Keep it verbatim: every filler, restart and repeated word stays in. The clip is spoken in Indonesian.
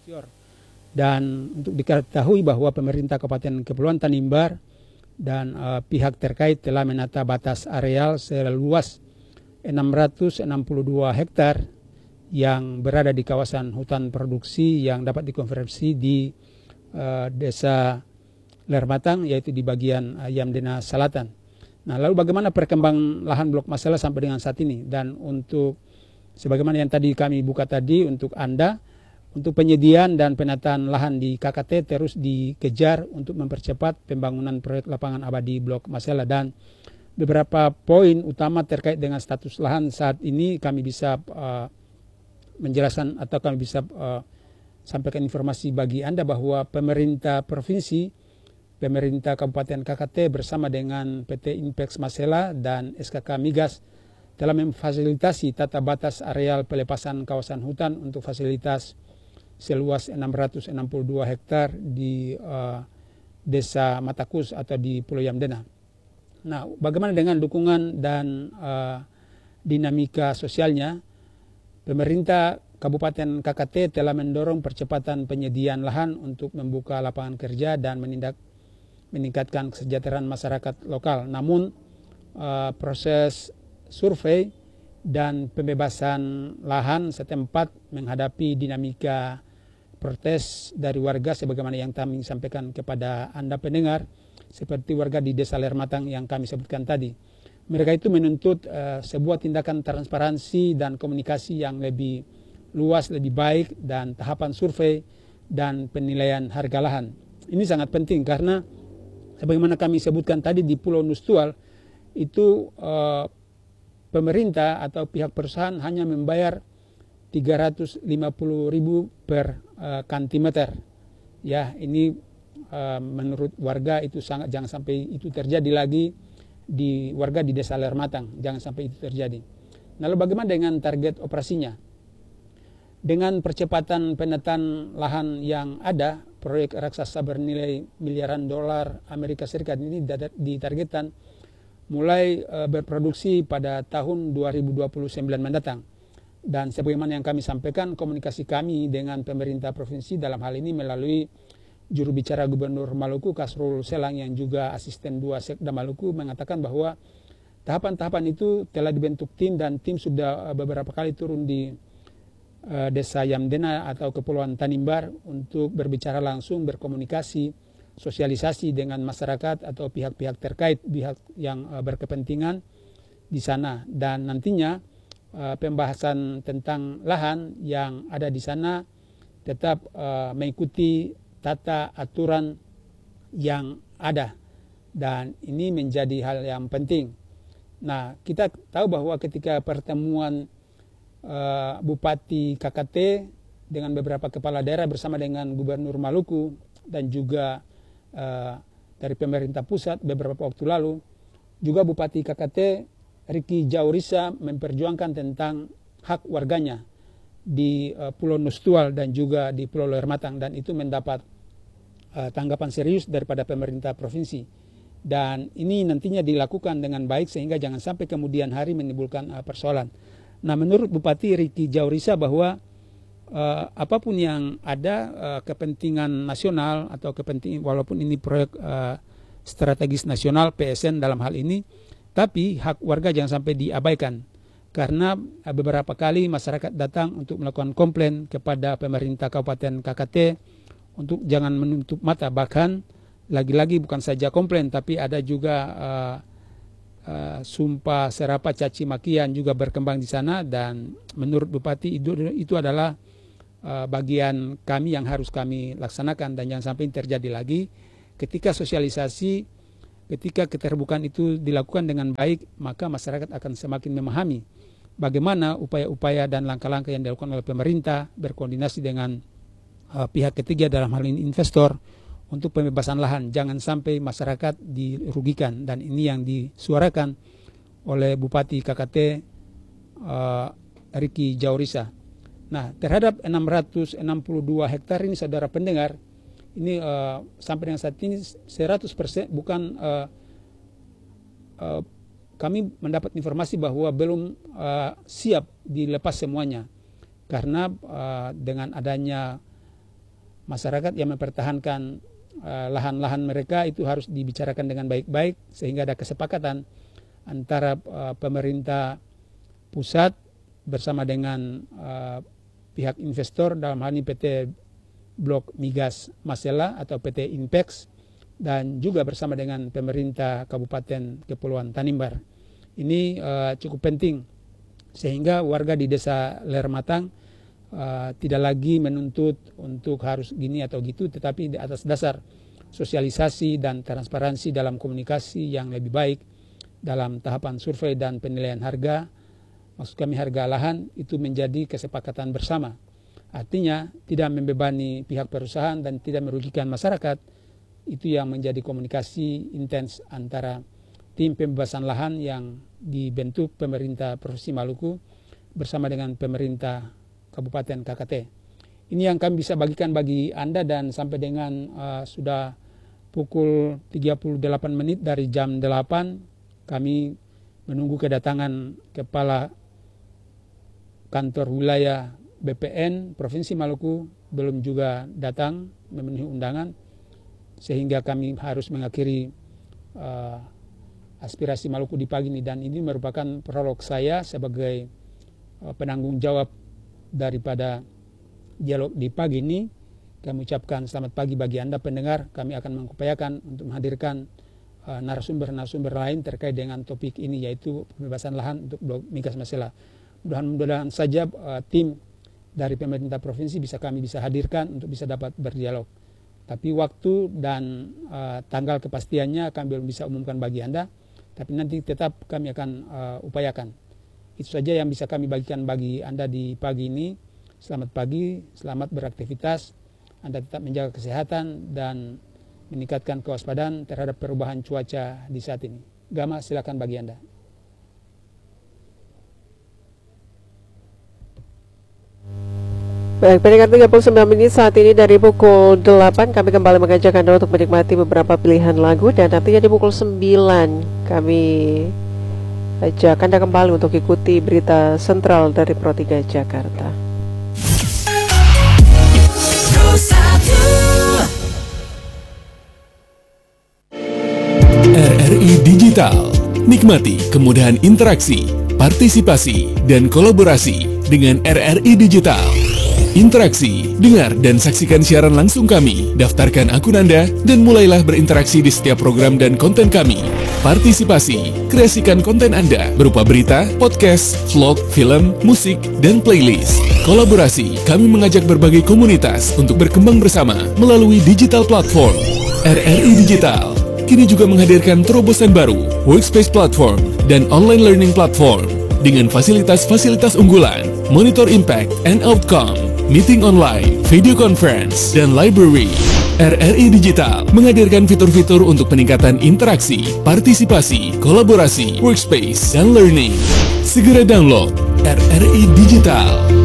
offshore. Dan untuk diketahui bahwa pemerintah Kabupaten Kepulauan Tanimbar dan uh, pihak terkait telah menata batas areal seluas enam ratus enam puluh dua hektar yang berada di kawasan hutan produksi yang dapat dikonversi di uh, desa Lermatang, yaitu di bagian uh, Yamdena Selatan. Nah, lalu bagaimana perkembangan lahan blok Masela sampai dengan saat ini? Dan untuk sebagaimana yang tadi kami buka tadi untuk Anda, untuk penyediaan dan penataan lahan di K K T terus dikejar untuk mempercepat pembangunan proyek lapangan abadi blok Masela, dan beberapa poin utama terkait dengan status lahan saat ini kami bisa uh, menjelaskan atau kami bisa uh, sampaikan informasi bagi Anda bahwa pemerintah provinsi, pemerintah Kabupaten K K T bersama dengan P T Inpex Masela dan S K K Migas telah memfasilitasi tata batas areal pelepasan kawasan hutan untuk fasilitas seluas enam ratus enam puluh dua hektar di uh, desa Matakus atau di Pulau Yamdena. Nah, bagaimana dengan dukungan dan uh, dinamika sosialnya? Pemerintah Kabupaten K K T telah mendorong percepatan penyediaan lahan untuk membuka lapangan kerja dan menindak, meningkatkan kesejahteraan masyarakat lokal. Namun uh, proses survei dan pembebasan lahan setempat menghadapi dinamika protes dari warga sebagaimana yang kami sampaikan kepada Anda pendengar, seperti warga di Desa Lermatang yang kami sebutkan tadi. Mereka itu menuntut uh, sebuah tindakan transparansi dan komunikasi yang lebih luas, lebih baik, dan tahapan survei dan penilaian harga lahan. Ini sangat penting karena sebagaimana kami sebutkan tadi di Pulau Nustual itu uh, pemerintah atau pihak perusahaan hanya membayar tiga ratus lima puluh ribu per uh, kantimeter. Ya, ini uh, menurut warga itu sangat, jangan sampai itu terjadi lagi di warga di Desa Lermatang, jangan sampai itu terjadi. Nah, lalu bagaimana dengan target operasinya? Dengan percepatan penataan lahan yang ada, proyek raksasa bernilai miliaran dolar Amerika Serikat ini ditargetkan mulai uh, berproduksi pada tahun dua ribu dua puluh sembilan mendatang. Dan sebagaimana yang kami sampaikan, komunikasi kami dengan pemerintah provinsi dalam hal ini melalui juru bicara Gubernur Maluku, Kasrul Selang, yang juga asisten dua Sekda Maluku, mengatakan bahwa tahapan-tahapan itu telah dibentuk tim, dan tim sudah uh, beberapa kali turun di uh, Desa Yamdena atau Kepulauan Tanimbar untuk berbicara langsung, berkomunikasi, sosialisasi dengan masyarakat atau pihak-pihak terkait, pihak yang uh, berkepentingan di sana. Dan nantinya uh, pembahasan tentang lahan yang ada di sana tetap uh, mengikuti tata aturan yang ada, dan ini menjadi hal yang penting. Nah, kita tahu bahwa ketika pertemuan uh, Bupati K K T dengan beberapa kepala daerah bersama dengan Gubernur Maluku dan juga Uh, dari pemerintah pusat beberapa waktu lalu, juga Bupati K K T Riki Jaurisa memperjuangkan tentang hak warganya di uh, Pulau Nustual dan juga di Pulau Lermatang, dan itu mendapat uh, tanggapan serius daripada pemerintah provinsi. Dan ini nantinya dilakukan dengan baik sehingga jangan sampai kemudian hari menimbulkan uh, persoalan. Nah, menurut Bupati Riki Jaurisa bahwa Uh, apapun yang ada, uh, kepentingan nasional atau kepentingan, walaupun ini proyek uh, strategis nasional P S N dalam hal ini, tapi hak warga jangan sampai diabaikan, karena uh, beberapa kali masyarakat datang untuk melakukan komplain kepada pemerintah Kabupaten K K T untuk jangan menutup mata. Bahkan lagi-lagi bukan saja komplain, tapi ada juga uh, uh, sumpah serapah caci makian juga berkembang di sana, dan menurut Bupati itu, itu adalah Uh, bagian kami yang harus kami laksanakan, dan jangan sampai terjadi lagi. Ketika sosialisasi, ketika keterbukaan itu dilakukan dengan baik, maka masyarakat akan semakin memahami bagaimana upaya-upaya dan langkah-langkah yang dilakukan oleh pemerintah berkoordinasi dengan uh, pihak ketiga, dalam hal ini investor, untuk pembebasan lahan. Jangan sampai masyarakat dirugikan, dan ini yang disuarakan oleh Bupati K K T uh, Riki Jaurisa. Nah, terhadap enam ratus enam puluh dua hektar ini, saudara pendengar, ini uh, sampai dengan saat ini seratus persen bukan uh, uh, kami mendapat informasi bahwa belum uh, siap dilepas semuanya, karena uh, dengan adanya masyarakat yang mempertahankan uh, lahan-lahan mereka itu harus dibicarakan dengan baik-baik sehingga ada kesepakatan antara uh, pemerintah pusat bersama dengan uh, pihak investor, dalam hal ini P T Blok Migas Masela atau P T Inpex, dan juga bersama dengan pemerintah Kabupaten Kepulauan Tanimbar. Ini uh, cukup penting sehingga warga di desa Lermatang Uh, tidak lagi menuntut untuk harus gini atau gitu, tetapi di atas dasar sosialisasi dan transparansi dalam komunikasi yang lebih baik dalam tahapan survei dan penilaian harga, maksud kami harga lahan, itu menjadi kesepakatan bersama. Artinya tidak membebani pihak perusahaan dan tidak merugikan masyarakat. Itu yang menjadi komunikasi intens antara tim pembebasan lahan yang dibentuk pemerintah Provinsi Maluku bersama dengan pemerintah Kabupaten K K T. Ini yang kami bisa bagikan bagi Anda, dan sampai dengan uh, sudah pukul tiga puluh delapan menit dari jam delapan kami menunggu kedatangan Kepala Kantor Wilayah B P N Provinsi Maluku, belum juga datang memenuhi undangan, sehingga kami harus mengakhiri uh, aspirasi Maluku di pagi ini. Dan ini merupakan prolog saya sebagai uh, penanggung jawab daripada dialog di pagi ini. Kami ucapkan selamat pagi bagi Anda pendengar. Kami akan mengupayakan untuk menghadirkan uh, narasumber-narasumber lain terkait dengan topik ini, yaitu pembebasan lahan untuk Blok Migas Masela. Mudah-mudahan saja uh, tim dari pemerintah provinsi bisa kami bisa hadirkan untuk bisa dapat berdialog. Tapi waktu dan uh, tanggal kepastiannya kami belum bisa umumkan bagi Anda, tapi nanti tetap kami akan uh, upayakan. Itu saja yang bisa kami bagikan bagi Anda di pagi ini. Selamat pagi, selamat beraktivitas. Anda tetap menjaga kesehatan dan meningkatkan kewaspadaan terhadap perubahan cuaca di saat ini. Gama, silakan bagi Anda. Baik, pendengar tiga puluh sembilan menit saat ini dari pukul delapan kami kembali mengajak Anda untuk menikmati beberapa pilihan lagu, dan nantinya di pukul sembilan kami ajak Anda kembali untuk ikuti berita sentral dari Pro tiga Jakarta. R R I Digital. Nikmati kemudahan interaksi, partisipasi, dan kolaborasi dengan R R I Digital. Interaksi, dengar dan saksikan siaran langsung kami, daftarkan akun Anda, dan mulailah berinteraksi di setiap program dan konten kami. Partisipasi, kreasikan konten Anda berupa berita, podcast, vlog, film, musik, dan playlist. Kolaborasi, kami mengajak berbagai komunitas untuk berkembang bersama melalui digital platform. R R I Digital kini juga menghadirkan terobosan baru, workspace platform, dan online learning platform dengan fasilitas-fasilitas unggulan, monitor impact and outcome, meeting online, video conference, dan library. R R I Digital menghadirkan fitur-fitur untuk peningkatan interaksi, partisipasi, kolaborasi, workspace, dan learning. Segera download R R I Digital.